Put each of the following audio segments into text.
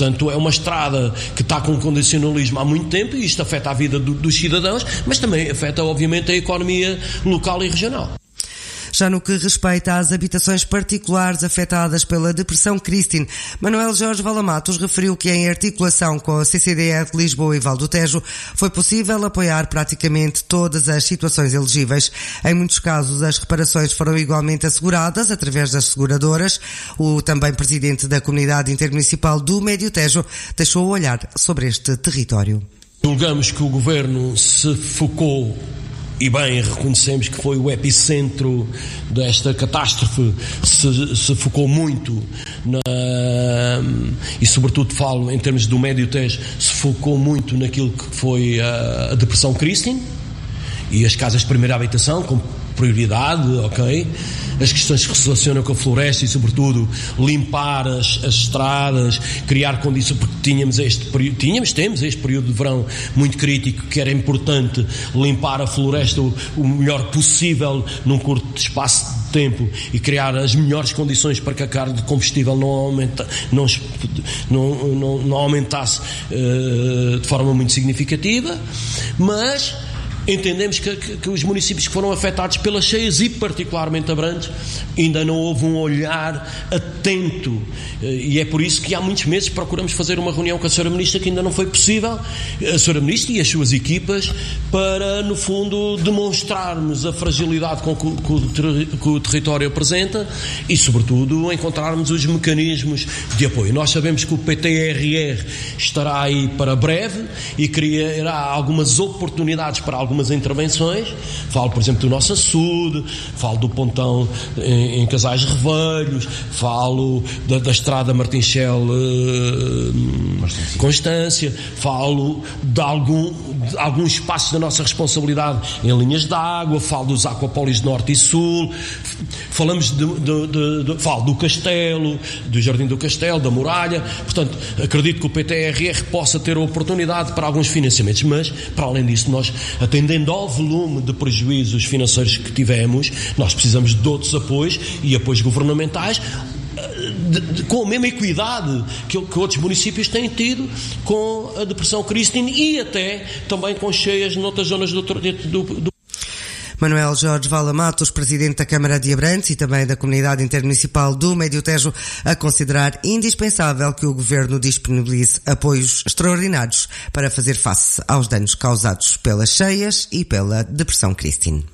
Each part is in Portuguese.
Portanto, é uma estrada que está com condicionalismo há muito tempo e isto afeta a vida dos cidadãos, mas também afeta, obviamente, a economia local e regional. Já no que respeita às habitações particulares afetadas pela Depressão Christine, Manuel Jorge Valamatos referiu que em articulação com a CCDR de Lisboa e Val do Tejo foi possível apoiar praticamente todas as situações elegíveis. Em muitos casos as reparações foram igualmente asseguradas através das seguradoras. O também presidente da Comunidade Intermunicipal do Médio Tejo deixou o olhar sobre este território. Julgamos que o Governo se focou, e bem, reconhecemos que foi o epicentro desta catástrofe, se focou muito e sobretudo falo em termos do Médio Tejo, se focou muito naquilo que foi a Depressão Christine e as casas de primeira habitação com prioridade, ok? As questões que se relacionam com a floresta e sobretudo limpar as estradas, criar condições, porque temos este período de verão muito crítico, que era importante limpar a floresta o melhor possível num curto espaço de tempo e criar as melhores condições para que a carga de combustível não aumentasse de forma muito significativa, mas entendemos que os municípios que foram afetados pelas cheias e particularmente Abrantes ainda não houve um olhar atento e é por isso que há muitos meses procuramos fazer uma reunião com a Sra. Ministra, que ainda não foi possível, a Sra. Ministra e as suas equipas, para no fundo demonstrarmos a fragilidade que o território apresenta e sobretudo encontrarmos os mecanismos de apoio. Nós sabemos que o PTRR estará aí para breve e criará algumas oportunidades para algumas intervenções. Falo, por exemplo, do nosso açude, falo do pontão em Casais Revelhos, falo da estrada Martinchel Constância, falo de algum espaço da nossa responsabilidade em linhas de água, falo dos aquapólios de Norte e Sul, falamos falo do Castelo, do Jardim do Castelo, da Muralha. Portanto, acredito que o PTRR possa ter a oportunidade para alguns financiamentos, mas, para além disso, nós, atendendo ao volume de prejuízos financeiros que tivemos, nós precisamos de outros apoios e apoios governamentais com a mesma equidade que outros municípios têm tido com a Depressão Christine e até também com cheias noutras zonas do Manuel Jorge Valamatos, presidente da Câmara de Abrantes e também da Comunidade Intermunicipal do Médio Tejo, a considerar indispensável que o Governo disponibilize apoios extraordinários para fazer face aos danos causados pelas cheias e pela Depressão Christine.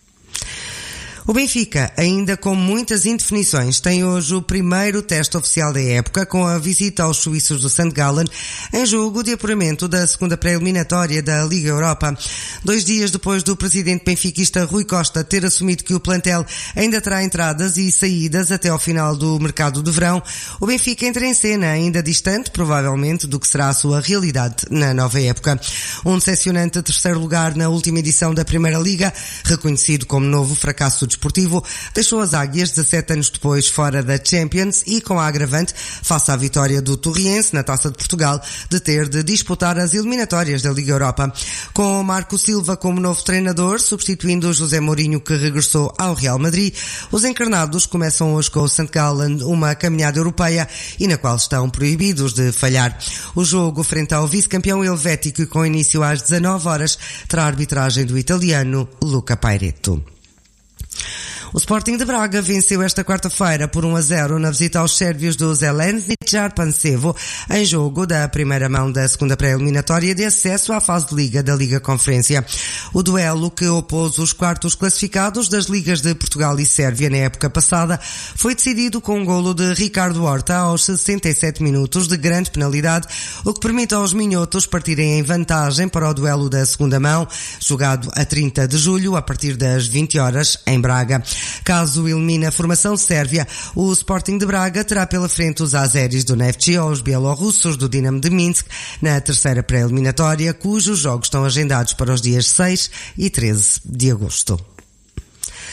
O Benfica, ainda com muitas indefinições, tem hoje o primeiro teste oficial da época com a visita aos suíços do St. Gallen em jogo de apuramento da segunda pré-eliminatória da Liga Europa. 2 dias depois do presidente benfiquista Rui Costa ter assumido que o plantel ainda terá entradas e saídas até ao final do mercado de verão, o Benfica entra em cena, ainda distante, provavelmente, do que será a sua realidade na nova época. Um decepcionante terceiro lugar na última edição da Primeira Liga, reconhecido como novo fracasso desportivo, deixou as Águias 17 anos depois fora da Champions e com a agravante face à vitória do Torriense na Taça de Portugal de ter de disputar as eliminatórias da Liga Europa. Com Marco Silva como novo treinador, substituindo José Mourinho, que regressou ao Real Madrid, os encarnados começam hoje com o St. Gallen uma caminhada europeia e na qual estão proibidos de falhar. O jogo frente ao vice-campeão helvético, com início às 19 horas, terá a arbitragem do italiano Luca Pairetto. O Sporting de Braga venceu esta quarta-feira por 1-0 na visita aos sérvios do Željezničar Pančevo, em jogo da primeira mão da segunda pré-eliminatória de acesso à fase de Liga da Liga Conferência. O duelo, que opôs os quartos classificados das ligas de Portugal e Sérvia na época passada, foi decidido com um golo de Ricardo Horta aos 67 minutos de grande penalidade, o que permite aos minhotos partirem em vantagem para o duelo da segunda mão, jogado a 30 de julho a partir das 20 horas em Braga. Caso elimine a formação sérvia, o Sporting de Braga terá pela frente os azeris do Neftchi ou os bielorrussos do Dinamo de Minsk na terceira pré-eliminatória, cujos jogos estão agendados para os dias 6 e 13 de agosto.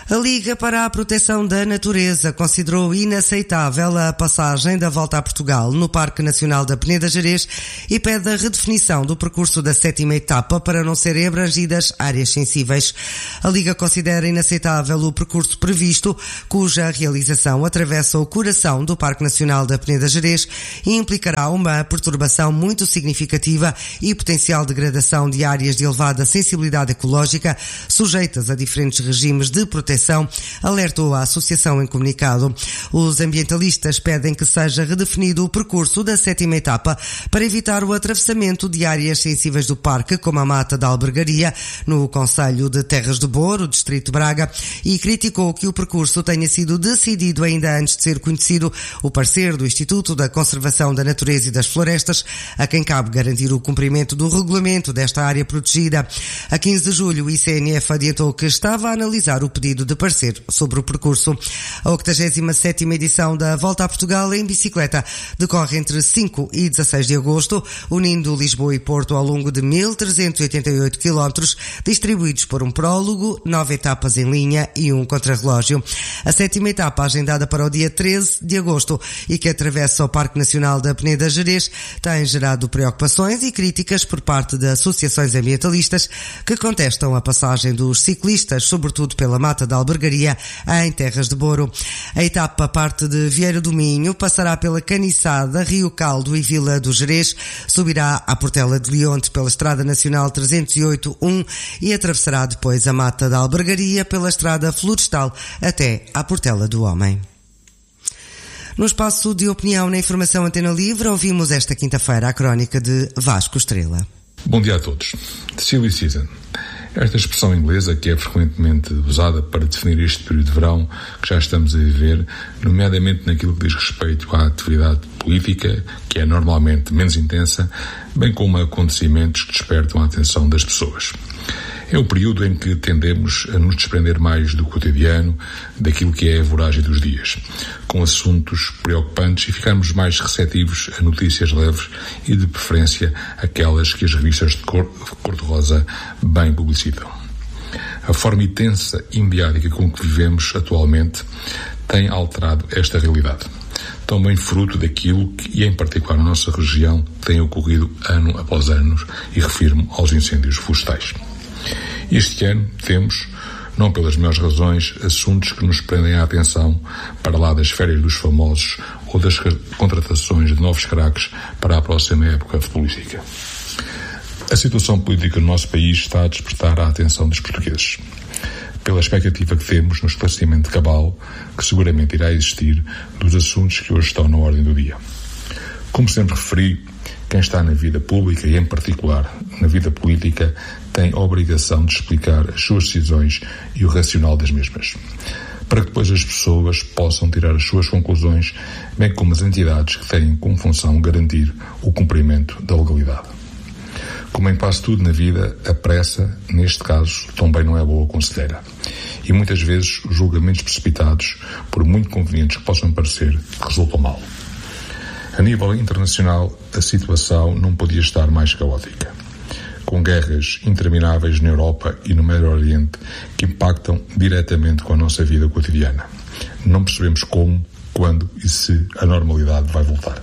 A Liga para a Proteção da Natureza considerou inaceitável a passagem da Volta a Portugal no Parque Nacional da Peneda Gerês e pede a redefinição do percurso da 7ª etapa para não serem abrangidas áreas sensíveis. A Liga considera inaceitável o percurso previsto, cuja realização atravessa o coração do Parque Nacional da Peneda Gerês e implicará uma perturbação muito significativa e potencial degradação de áreas de elevada sensibilidade ecológica, sujeitas a diferentes regimes de proteção, alertou a associação em comunicado. Os ambientalistas pedem que seja redefinido o percurso da 7ª etapa para evitar o atravessamento de áreas sensíveis do parque, como a Mata da Albergaria, no concelho de Terras de Boro, distrito de Braga, e criticou que o percurso tenha sido decidido ainda antes de ser conhecido o parecer do Instituto da Conservação da Natureza e das Florestas, a quem cabe garantir o cumprimento do regulamento desta área protegida. A 15 de julho, o ICNF adiantou que estava a analisar o pedido de parecer sobre o percurso. A 87ª edição da Volta a Portugal em bicicleta decorre entre 5 e 16 de agosto, unindo Lisboa e Porto ao longo de 1.388 km, distribuídos por um prólogo, 9 etapas em linha e um contrarrelógio. A 7ª etapa, agendada para o dia 13 de agosto e que atravessa o Parque Nacional da Peneda Gerês, tem gerado preocupações e críticas por parte de associações ambientalistas que contestam a passagem dos ciclistas, sobretudo pela Mata da Albergaria, em Terras de Boro. A etapa parte de Vieira do Minho, passará pela Caniçada, Rio Caldo e Vila do Gerês, subirá à Portela de Leonte pela Estrada Nacional 308-1 e atravessará depois a Mata da Albergaria pela Estrada Florestal até à Portela do Homem. No espaço de opinião na Informação Antena Livre, ouvimos esta quinta-feira a crónica de Vasco Estrela. Bom dia a todos. Silly Season. Esta expressão inglesa, que é frequentemente usada para definir este período de verão que já estamos a viver, nomeadamente naquilo que diz respeito à atividade política, que é normalmente menos intensa, bem como a acontecimentos que despertam a atenção das pessoas. É o período em que tendemos a nos desprender mais do cotidiano, daquilo que é a voragem dos dias, com assuntos preocupantes e ficarmos mais receptivos a notícias leves e, de preferência, aquelas que as revistas de cor-de-rosa bem publicitam. A forma intensa e mediática com que vivemos atualmente tem alterado esta realidade, também fruto daquilo que, e em particular na nossa região, tem ocorrido ano após ano, e refiro-me aos incêndios florestais. Este ano temos, não pelas melhores razões, assuntos que nos prendem a atenção para lá das férias dos famosos ou das contratações de novos craques para a próxima época futebolística. A situação política no nosso país está a despertar a atenção dos portugueses, pela expectativa que temos no esclarecimento cabal que seguramente irá existir dos assuntos que hoje estão na ordem do dia. Como sempre referi, quem está na vida pública e, em particular, na vida política, tem a obrigação de explicar as suas decisões e o racional das mesmas, para que depois as pessoas possam tirar as suas conclusões, bem como as entidades que têm como função garantir o cumprimento da legalidade. Como em quase tudo na vida, a pressa, neste caso, também não é boa conselheira. E muitas vezes os julgamentos precipitados, por muito convenientes que possam parecer, resultam mal. A nível internacional, a situação não podia estar mais caótica, com guerras intermináveis na Europa e no Médio Oriente que impactam diretamente com a nossa vida cotidiana. Não percebemos como, quando e se a normalidade vai voltar.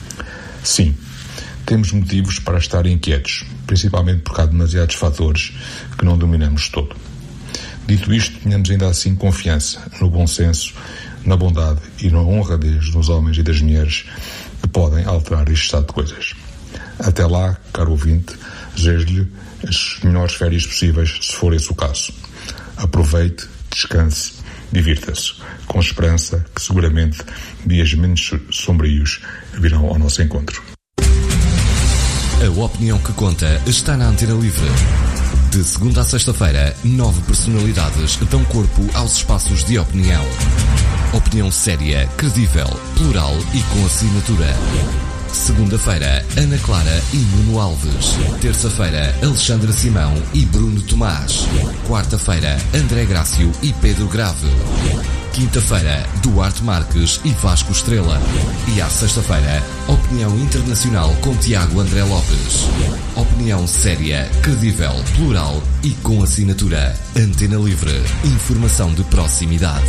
Sim, temos motivos para estar inquietos, principalmente porque há demasiados fatores que não dominamos todo. Dito isto, tenhamos ainda assim confiança no bom senso, na bondade e na honradez dos homens e das mulheres que podem alterar este estado de coisas. Até lá, caro ouvinte, desejo-lhe as melhores férias possíveis, se for esse o caso. Aproveite, descanse, divirta-se, com esperança que seguramente dias menos sombrios virão ao nosso encontro. A opinião que conta está na Antena Livre. De segunda a sexta-feira, 9 personalidades dão corpo aos espaços de opinião. Opinião séria, credível, plural e com assinatura. Segunda-feira, Ana Clara e Nuno Alves. Terça-feira, Alexandra Simão e Bruno Tomás. Quarta-feira, André Grácio e Pedro Grave. quinta-feira, Duarte Marques e Vasco Estrela. E à sexta-feira, Opinião Internacional com Tiago André Lopes. Opinião séria, credível, plural e com assinatura Antena Livre. Informação de proximidade.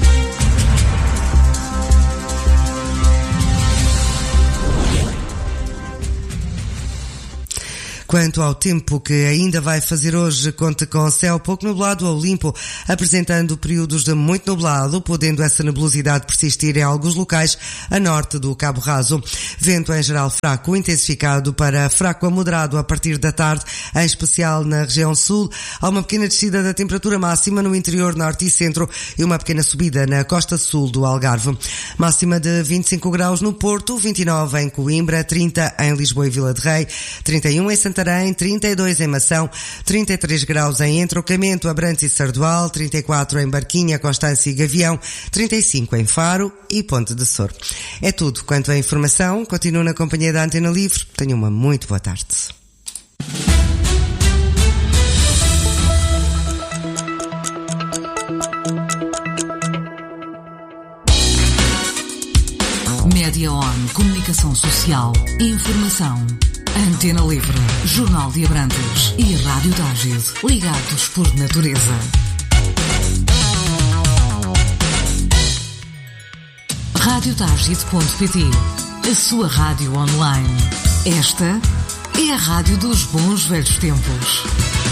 Quanto ao tempo que ainda vai fazer hoje, conta com céu pouco nublado ou limpo, apresentando períodos de muito nublado, podendo essa nebulosidade persistir em alguns locais a norte do Cabo Raso. Vento em geral fraco, intensificado para fraco a moderado a partir da tarde, em especial na região sul. Há uma pequena descida da temperatura máxima no interior norte e centro e uma pequena subida na costa sul do Algarve. Máxima de 25 graus no Porto, 29 em Coimbra, 30 em Lisboa e Vila de Rei, 31 em Santarém, 32 em Mação, 33 graus em Entrocamento, Abrantes e Sardual, 34 em Barquinha, Constância e Gavião, 35 em Faro e Ponte de Sor. É tudo quanto à informação. Continuo na companhia da Antena Livre. Tenha uma muito boa tarde. Média On, comunicação social, informação. Antena Livre, Jornal de Abrantes e Rádio Tágide, ligados por natureza. Radiotágide.pt, a sua rádio online. Esta é a rádio dos bons velhos tempos.